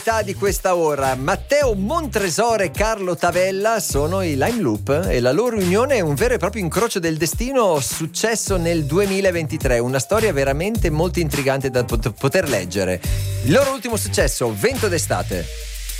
Di questa ora Matteo Montresore e Carlo Tavella sono i Lime Loop e la loro unione è un vero e proprio incrocio del destino successo nel 2023, una storia veramente molto intrigante da poter leggere. Il loro ultimo successo, Vento d'estate.